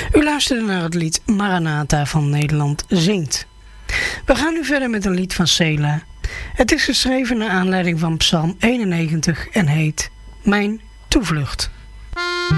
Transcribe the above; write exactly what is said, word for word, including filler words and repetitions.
U luisterde naar het lied Maranatha van Nederland zingt. We gaan nu verder met een lied van Sela. Het is geschreven naar aanleiding van Psalm eenennegentig en heet Mijn Toevlucht.